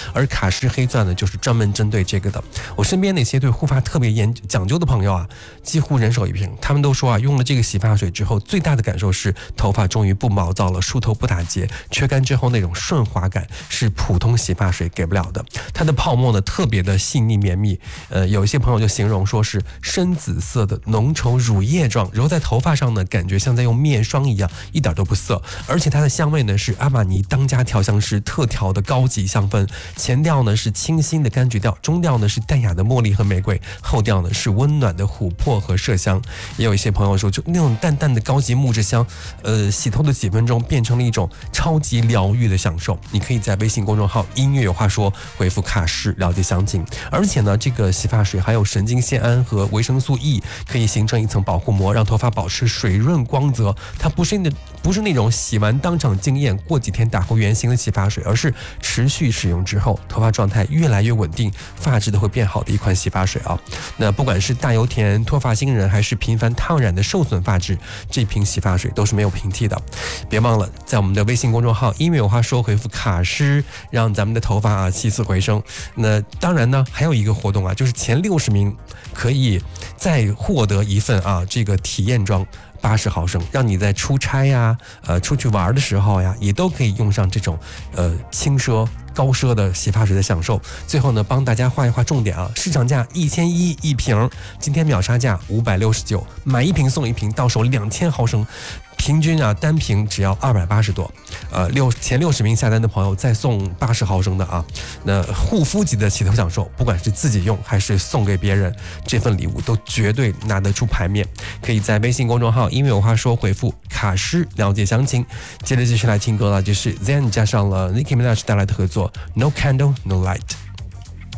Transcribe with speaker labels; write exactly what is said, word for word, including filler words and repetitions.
Speaker 1: 而卡诗黑钻呢就是专门针对这个的。我身边那些对护发特别研讲究的朋友啊，几乎人手一瓶，他们都说啊，用了这个洗发水之后，最大的感受是头发终于不毛躁了，梳头不打结，吹干之后那种顺滑感是普通洗发水给不了的。它的泡沫呢特别的细腻绵密，呃，有一些朋友就形容说是深紫色的浓稠乳液状，揉在头发上呢，感觉像在用面霜一样，一点都不涩。而且它的香味呢是阿玛尼当家调香师特调的高级香氛，前调呢是清新的柑橘调，中调呢是淡雅的茉莉和玫瑰，后调呢是温暖的琥珀和麝香。也有一些朋友说，就那种淡淡的高级木质香，呃，洗头的几分钟变成了一种超级疗愈的享受。你可以在微信公众号音乐有话说回复卡诗了解详情。而且呢，这个洗发水还有神经酰胺和维生素 E， 可以形成一层保护膜，让头发保持水润光泽。它不是那不是那种洗完当场惊艳，过几天打回原形的洗发水，而是持续使用之后，头发状态越来越稳定，发质都会变好的一款洗发水啊。那不管是大油田脱发新人，还是频繁烫染的受损发质，这瓶洗发水都是没有平替的。别忘了在我们的微信公众号音乐有话说回复卡诗，让咱们的头发啊起死回生。那当然呢，还有一个活动啊，就是前六十名可以再获得一份啊这个体验装八十毫升，让你在出差呀、呃出去玩的时候呀，也都可以用上这种呃轻奢高奢的洗发水的享受。最后呢，帮大家画一画重点啊，市场价一千一一瓶，今天秒杀价五百六十九，买一瓶送一瓶，到手两千毫升。平均啊，单瓶只要二百八十多，呃，六前六十名下单的朋友再送八十毫升的啊，那护肤级的洗头享受，不管是自己用还是送给别人，这份礼物都绝对拿得出牌面。可以在微信公众号音乐有话说回复卡诗了解详情。接着继续来听歌了，就是 Zen 加上了 Nicki Minaj 带来的合作 No Candle No Light。